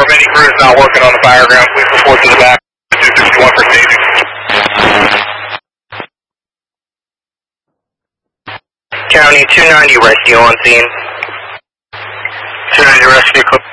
any crews not working on the fire ground, please report to the back. 261 for staging. County 290 rescue on scene. 290 rescue.